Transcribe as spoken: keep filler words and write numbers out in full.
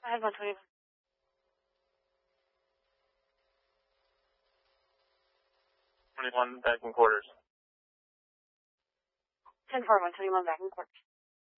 I have one twenty-one. twenty-one back in quarters. ten four, one twenty-one back in quarters.